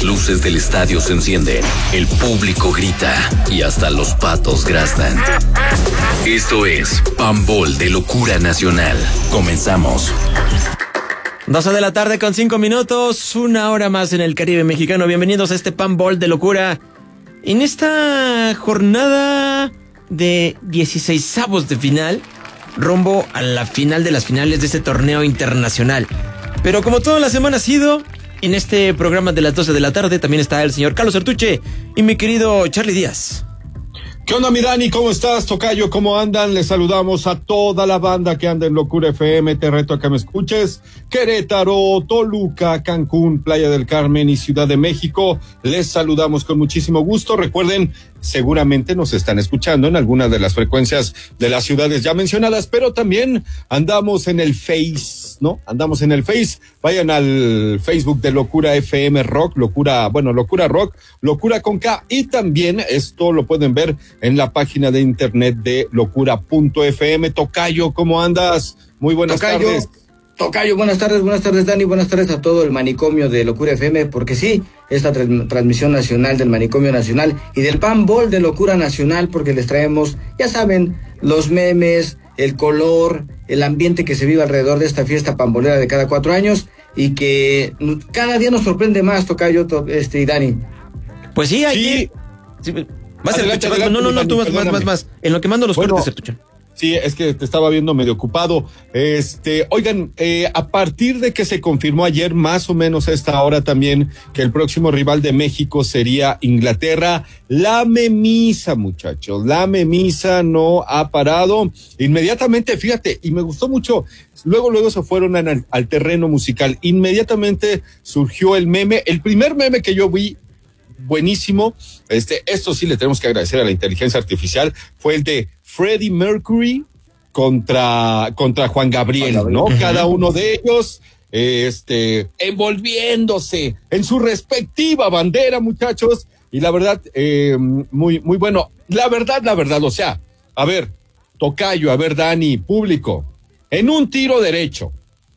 luces del estadio se encienden, el público grita y hasta los patos graznan. Esto es Pambol de Locura Nacional. Comenzamos. 12 de la tarde con 5 minutos, una hora más en el Caribe mexicano. Bienvenidos a este Pambol de Locura. En esta jornada de 16avos de final, rumbo a la final de las finales de este torneo internacional. Pero como toda la semana ha sido, en este programa de las 12 de la tarde también está el señor Carlos Artuche y mi querido Charlie Díaz. ¿Qué onda, mi Dani? ¿Cómo estás, tocayo? ¿Cómo andan? Les saludamos a toda la banda que anda en Locura FM. Te reto a que me escuches. Querétaro, Toluca, Cancún, Playa del Carmen y Ciudad de México. Les saludamos con muchísimo gusto. Recuerden, seguramente nos están escuchando en alguna de las frecuencias de las ciudades ya mencionadas, pero también andamos en el Face, ¿no? Andamos en el Face. Vayan al Facebook de Locura FM Rock, Locura Rock, Locura con K, y también esto lo pueden ver en la página de internet de locura.fm. Tocayo, ¿cómo andas? Muy buenas tardes. Tocayo, buenas tardes Dani, buenas tardes a todo el manicomio de Locura FM, porque sí, esta transmisión nacional del manicomio nacional y del Pambol de Locura Nacional, porque les traemos, ya saben, los memes, el color, el ambiente que se vive alrededor de esta fiesta pambolera de cada 4 años y que cada día nos sorprende más, Tocayo, y Dani. Pues sí, hay sí. Vas adelante, no, tú vas. En lo que mando los cortes, Artuche. Sí, es que te estaba viendo medio ocupado. Oigan, a partir de que se confirmó ayer, más o menos a esta hora también, que el próximo rival de México sería Inglaterra, la memisa, muchachos, la memisa no ha parado. Inmediatamente, fíjate, y me gustó mucho, luego se fueron al terreno musical. Inmediatamente surgió el meme, el primer meme que yo vi, buenísimo, esto sí le tenemos que agradecer a la inteligencia artificial, fue el de Freddie Mercury contra Juan Gabriel, ¿no? Cada uno de ellos, envolviéndose en su respectiva bandera, muchachos, y la verdad, muy bueno. La verdad, o sea, a ver, tocayo, a ver, Dani, público, en un tiro derecho,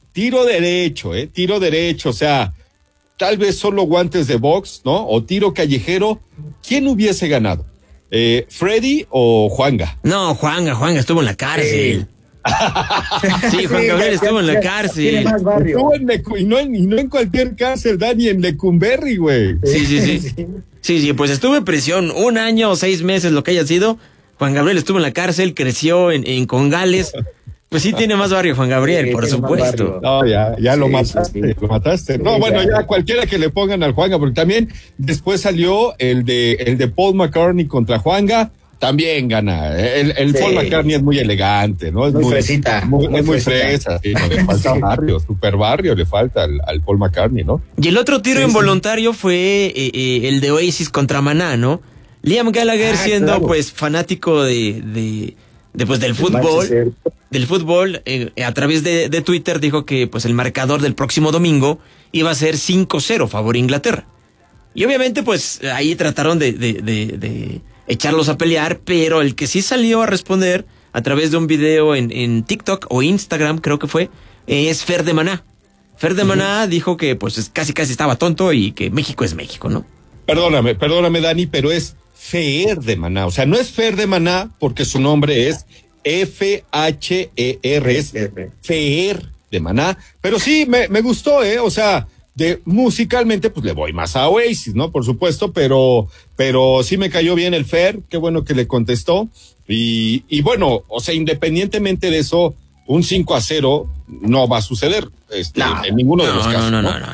o sea, tal vez solo guantes de box, ¿no? O tiro callejero. ¿Quién hubiese ganado? ¿Freddy o Juanga? No, Juanga estuvo en la cárcel. Sí, Juan Gabriel estuvo en la cárcel. Tiene más barrio. Y no en cualquier cárcel, Dani, en Lecumberri, güey. Sí, pues estuvo en prisión 1 año o 6 meses, lo que haya sido. Juan Gabriel estuvo en la cárcel, creció en Congales. Pues sí tiene más barrio Juan Gabriel, por supuesto. No, ya lo mataste. No, bueno, ya cualquiera que le pongan al Juanga, porque también después salió el de Paul McCartney contra Juanga, también gana. El Paul McCartney es muy elegante, ¿no? Es muy fresita. Muy fresa, sí, no le falta barrio, super barrio le falta al Paul McCartney, ¿no? Y el otro tiro involuntario fue el de Oasis contra Maná, ¿no? Liam Gallagher siendo pues fanático del fútbol, a través de Twitter dijo que pues el marcador del próximo domingo iba a ser 5-0 favor Inglaterra. Y obviamente pues ahí trataron de echarlos a pelear, pero el que sí salió a responder a través de un video en TikTok o Instagram, creo que fue, es Fer de Maná. Fer de Maná dijo que pues casi estaba tonto y que México es México, ¿no? Perdóname, Dani, pero es Fer de Maná, o sea, no es Fer de Maná porque su nombre es FHER, es Fer de Maná, pero sí, me gustó, o sea, musicalmente, pues le voy más a Oasis, ¿no? Por supuesto, pero sí me cayó bien el Fer, qué bueno que le contestó, y bueno, o sea, independientemente de eso, un 5-0 no va a suceder, en ninguno de los casos.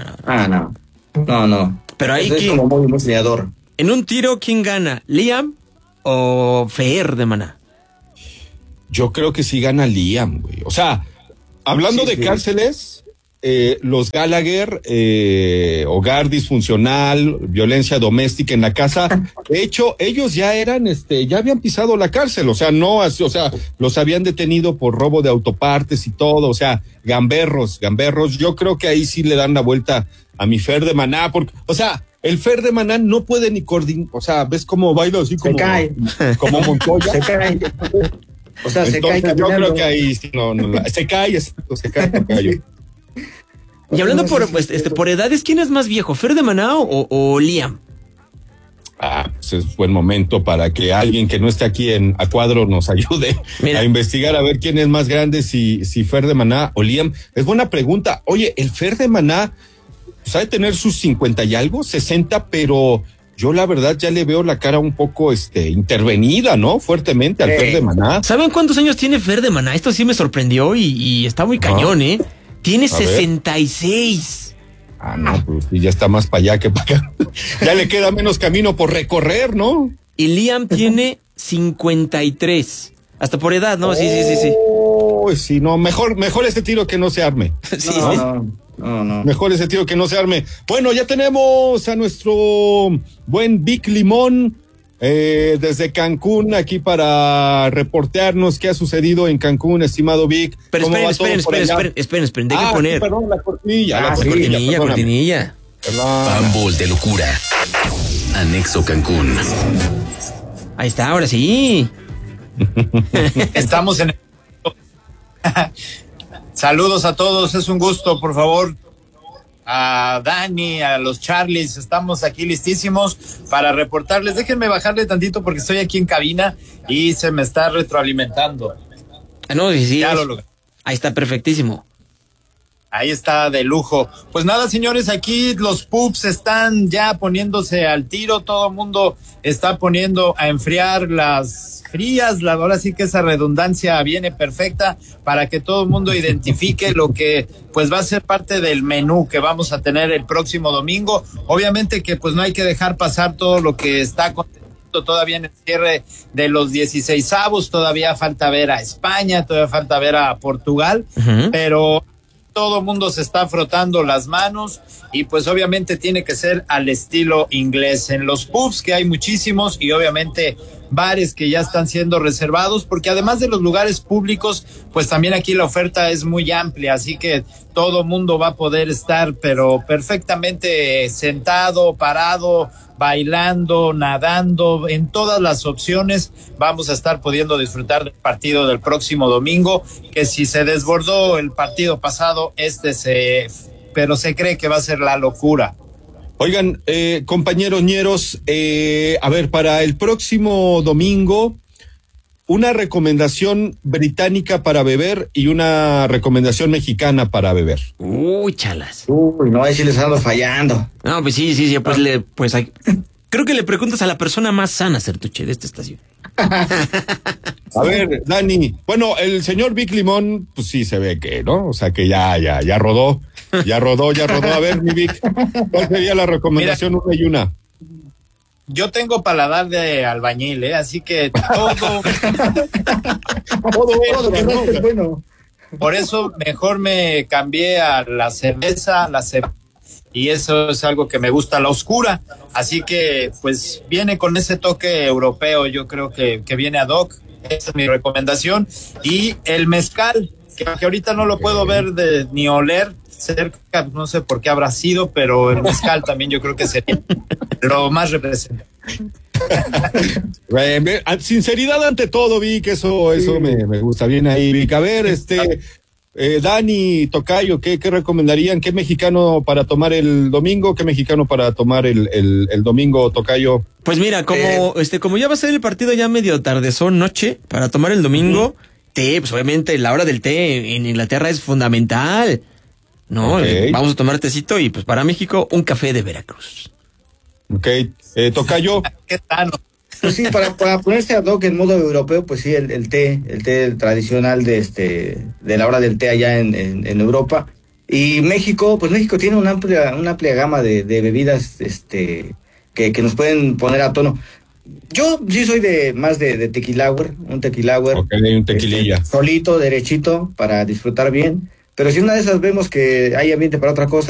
No. Pero ahí es como muy emocionador. En un tiro, ¿quién gana? ¿Liam o Fer de Maná? Yo creo que sí gana Liam, güey. O sea, hablando de cárceles, los Gallagher, hogar disfuncional, violencia doméstica en la casa. De hecho, ellos ya eran, ya habían pisado la cárcel, o sea, no así, o sea, los habían detenido por robo de autopartes y todo, o sea, gamberros. Yo creo que ahí sí le dan la vuelta a mi Fer de Maná, porque, o sea, el Fer de Maná no puede ni coordinar, o sea, ¿ves cómo baila así como? Se cae. Como Montoya. Se cae. O sea, entonces, se cae caminando. yo creo que ahí sí, no, se cae, exacto, se cae. Y hablando por edades, ¿quién es más viejo, Fer de Maná o Liam? Pues es buen momento para que alguien que no esté aquí a cuadro nos ayude a investigar a ver quién es más grande, si Fer de Maná o Liam. Es buena pregunta. Oye, el Fer de Maná sabe tener sus 50 y algo, 60, pero yo la verdad ya le veo la cara un poco intervenida, ¿no? Fuertemente al Fer de Maná. ¿Saben cuántos años tiene Fer de Maná? Esto sí me sorprendió y está muy cañón, ¿eh? Tiene 66. No, pues ya está más para allá que para acá. Ya le queda menos camino por recorrer, ¿no? Y Liam tiene 53. Hasta por edad, ¿no? Sí. Sí, no, mejor este tiro que no se arme. No. Mejor ese tiro que no se arme. Bueno, ya tenemos a nuestro buen Vic Limón desde Cancún aquí para reportearnos qué ha sucedido en Cancún, estimado Vic. Pero esperen, hay que poner. Perdón, la cortinilla. Cortinilla. Pambol de locura. Anexo Cancún. Ahí está, ahora sí. Estamos en... Saludos a todos, es un gusto, por favor. A Dani, a los Charlies, estamos aquí listísimos para reportarles. Déjenme bajarle tantito porque estoy aquí en cabina y se me está retroalimentando. No, sí. Ya lo logré. Ahí está, perfectísimo. Ahí está, de lujo. Pues nada, señores, aquí los pubs están ya poniéndose al tiro, todo el mundo está poniendo a enfriar las frías, ahora sí que esa redundancia viene perfecta para que todo el mundo identifique lo que pues va a ser parte del menú que vamos a tener el próximo domingo. Obviamente que pues no hay que dejar pasar todo lo que está todavía en el cierre de los 16avos, todavía falta ver a España, todavía falta ver a Portugal, pero todo el mundo se está frotando las manos y pues obviamente tiene que ser al estilo inglés en los pubs, que hay muchísimos, y obviamente bares que ya están siendo reservados, porque además de los lugares públicos, pues también aquí la oferta es muy amplia, así que todo mundo va a poder estar, pero perfectamente sentado, parado, bailando, nadando, en todas las opciones vamos a estar pudiendo disfrutar del partido del próximo domingo, que si se desbordó el partido pasado, pero se cree que va a ser la locura. Oigan, compañeros ñeros, a ver, para el próximo domingo, una recomendación británica para beber y una recomendación mexicana para beber. Uy, chalas. Uy, no, ahí sí les ando fallando. No, pues sí, creo que le preguntas a la persona más sana, Sertuche, de esta estación. A ver, Dani, bueno, el señor Vic Limón, pues sí se ve que, ¿no? O sea que ya rodó. A ver, mi Vic, ¿cuál sería la recomendación? Mira, una y una. Yo tengo paladar de albañil, así que todo es bueno. Por eso mejor me cambié a la cerveza, y eso es algo que me gusta, la oscura, así que pues viene con ese toque europeo, yo creo que viene ad hoc, esa es mi recomendación, y el mezcal, que ahorita no lo puedo ver ni oler cerca, no sé por qué habrá sido, pero el mezcal también yo creo que sería lo más representativo. Sinceridad ante todo, Vic, eso me gusta bien ahí, Vic. A ver, Dani, Tocayo, ¿qué recomendarían? ¿Qué mexicano para tomar el domingo? ¿Qué mexicano para tomar el domingo, Tocayo? Pues mira, como ya va a ser el partido ya medio tardezón, noche, para tomar el domingo, té, pues obviamente la hora del té en Inglaterra es fundamental. No, vamos a tomar tecito y pues para México un café de Veracruz. Ok, Tocayo. ¿Qué tal? Pues sí, para ponerse ad hoc en modo europeo, pues sí, el té tradicional de la hora del té allá en Europa. Y México, pues México tiene una amplia gama de bebidas que nos pueden poner a tono. Yo sí soy más de tequilauer, un tequilauer. Ok, un tequililla. Solito, derechito, para disfrutar bien. Pero si una de esas vemos que hay ambiente para otra cosa,